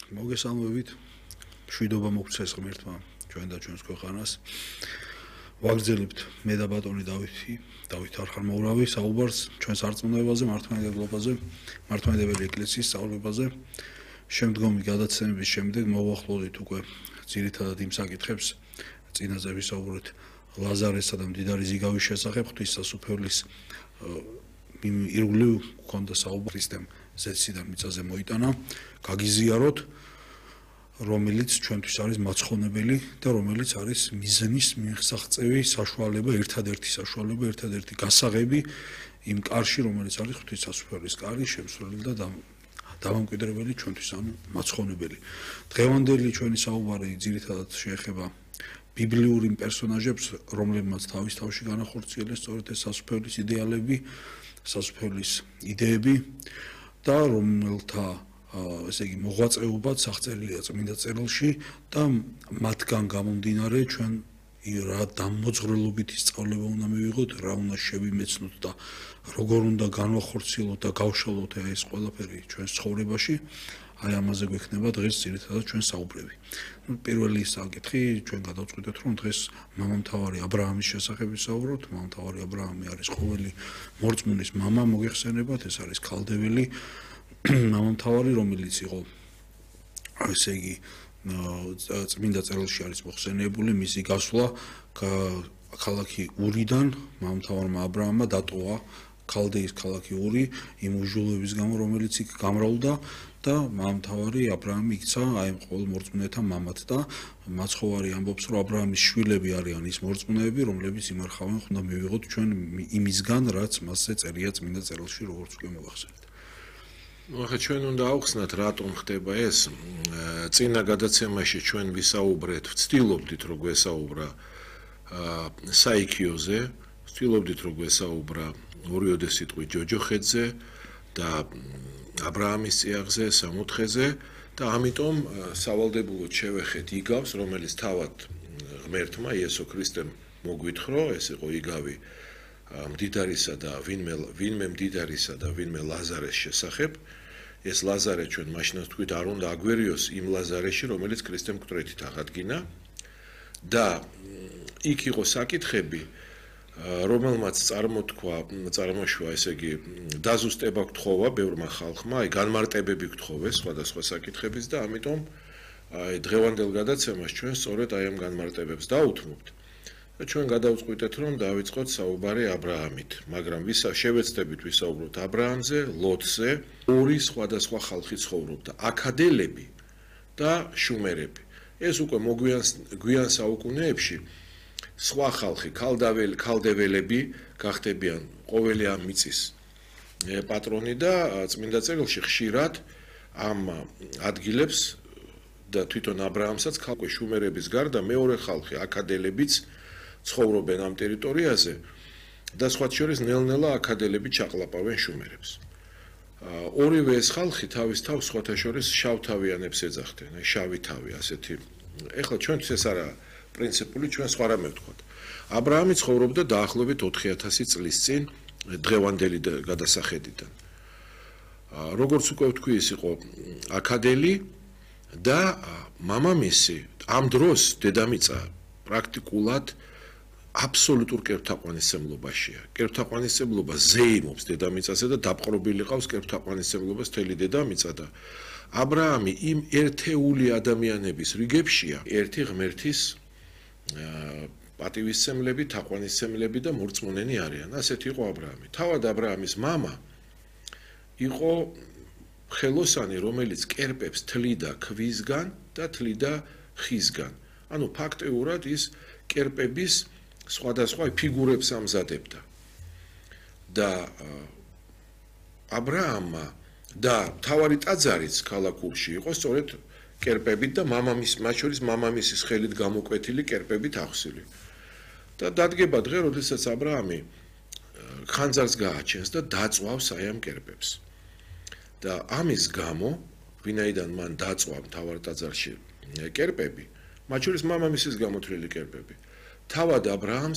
მოგესალმებით. მშვიდობა მოგცეს ღმერთმა ჩვენ და ჩვენს ქვეყანას. ვაგრძელებთ მე და ბატონი დავით არხარმოურავი საუბარს ჩვენს არწმუნოებაზე, მართლმადიდებლობაზე, მართლმადიდებელი ეკლესიის სწავლებაზე. შემდგომი გადაცემების შემდეგ მოვახლოვდით უკვე ძირითადად იმ საკითხებს, წინაზე ვისაუბრეთ ლაზარესა და მდიდარი ზიგავის შესახებ, ღვთისმსახურების ირგვლივ გქონდა საუბარი ქრისტემ ზეციდან მიწაზე მოიტანა, გაგიზიაროთ, რომელიც ჩვენთვის არის მაცხონებელი და რომელიც არის მიზნის მიღწევი საშუალება, ერთადერთი გასაღები იმ კარში, რომელიც არის ღვთისმსახურების კარი, შემსვლელი და დამამკვიდრებელი ჩვენთვის, ანუ მაცხონებელი. დღევანდელი ჩვენი საუბარი ძირითადად შეეხება ბიბლიურ იმ პერსონაჟებს, რომლებმაც თავის თავში განახორციელეს სწორედ ეს სასუფეველის იდეალები, სასუფეველის იდეები და რომელთა ესე იგი მოღვაწეობაც აღწერილია წმინდა წერილში და მათგან გამომდინარე ჩვენ რა დამოძღვრელობითი სწავლება უნდა მივიღოთ, რა უნდა შევიმეცნოთ და როგორ უნდა განვახორციელოთ და გავშალოთ ეს ყველაფერი ჩვენს ცხოვრებაში. აი ამაზე გვექნება დღეს ძირითადად ჩვენ საუბრები. პირველი საკითხი ჩვენ გადავწყვიტეთ, რომ დღეს მამამთავარი აბრაამის შესახებ ვისაუბროთ. მამამთავარი აბრაამი არის ყოველი მორწმუნის მამა, მოგეხსენებათ, ეს არის ქალდეველი მამამთავარი, რომელიც იყო ესე იგი წმინდა წერილში არის მოხსენიებული, მისი გასვლა ქალაქი ურიდან მამამთავარმა აბრაამმა დატოვა ქალდეის ქალაქი ური იმ უჟულების გამო, რომელიც იქ გამრავლდა და მამამთავარი აბრაამი იქცა აი ამ ყოველ მორწმუნეთა მამად და მაცხოვარი ამბობს, რომ აბრაამის შვილები არიან ის მორწმუნეები, რომლებიც იმარხავენ, უნდა მივიღოთ ჩვენ იმისგან, რაც მასზე წერია წმინდა წერილში, როგორც უკვე მოვახსენეთ. ახლა ჩვენ უნდა ავხსნათ, რატომ ხდება ეს. წინა გადაცემაში ჩვენ ვისაუბრეთ, ვცდილობდით რომ გვესაუბრა საიქიოზე, ვცდილობდით რომ გვესაუბრა ორიოდე სიტყვით ჯოჯოხეთზე და აბრაამის წიაღზე, სამოთხეზე და ამიტომ სავალდებულოდ შევეხეთ იგავს, რომელიც თავად ღმერთმა იესო ქრისტემ მოგვითხოვა, ეს იყო იგავი მდიდარისა და ვინმე მდიდარისა და ვინმე ლაზარეს შესახებ. ეს ლაზარე ჩვენ მაშინაც თქვით არ უნდა აგვერიოს იმ ლაზარეში, რომელიც ქრისტემ მკვდრეთით აღადგინა და იქ იყო საკითხები, რომელმაც წარმოშვა, ესე იგი, დაზუსტება გთხოვა ბევრმა ხალხმა, აი განმარტებები გთხოვეს სხვადასხვა საკითხების და ამიტომ აი დღევანდელ გადაცემას ჩვენ სწორედ აი ამ განმარტებებს დავუთმობთ. და ჩვენ გადავწყვიტეთ, რომ დავიწყოთ საუბარი აბრაამით, მაგრამ შევეცდებით ვისაუბროთ აბრაამზე, ლოტზე, ორი სხვადასხვა ხალხი ცხოვრობდა, აქადელები და შუმერები. ეს უკვე გვიან საუკუნეებში სხვა ხალხი, ქალდეველები გახდებიან ყოველი ამ მიწის პატრონი და წმინდა წერილში ხშირად ამ ადგილებს და თვითონ აბრაამსაც ხალხი შუმერების გარდა მეორე ხალხი, აქადელებიც ცხოვრობენ ამ ტერიტორიაზე და სხვა შორის ნელ-ნელა აქადელები ჩაყლაპავენ შუმერებს. ორივე ეს ხალხი თავის თავს სხვათა შორის შავთავიანებს ეძახდნენ, აი შავი თავი ასეთი. ეხლა ჩვენთვის ეს არა პრინციპული, ჩვენ სხვა რამე ვთქვათ. აბრაამი ცხოვრობდა დაახლოებით 4000 წლის წინ დღევანდელი გადასახედიდან. როგორც უკვე ვთქვი, ის იყო აქადელი და მამამისი ამ დროს დედამიწა პრაქტიკულად აბსოლუტურ კერპთაყვანისმცემლობაშია. კერპთაყვანისმცემლობა ზეიმობს დედამიწაზე და დაპყრობილი ყავს კერპთაყვანისმცემლობას მთელი დედამიწა და აბრაამი იმ ერთეული ადამიანების რიგებშია, ერთი ღმერთის პატივისცემლები, თაყვანისცემლები და მორწმუნენი არიან. ასეთი იყო აბრაამი. თავად აბრაამის მამა იყო ხელოსანი, რომელიც კერპებს თლიდა ქვისგან და თლიდა ხისგან. ანუ ფაქტიურად ის კერპების სხვადასხვა ფიგურებს ამზადებდა. და აბრაამმა და თავარი ტაძარიც ქალაქურში იყო სწორედ კერპებით და მათ შორის მამამისის ხელით გამოკვეთილი კერპებით ახსილი. და დადგება დღე, როდესაც აბრაამი ხანძარს გააჩენს და დაწვავს აი ამ კერპებს. და ამის გამო, ვინაიდან მან დაწვა მთავარ ტაძარში კერპები, მათ შორის მამამისის გამოთვლილი კერპები, თავად აბრაამს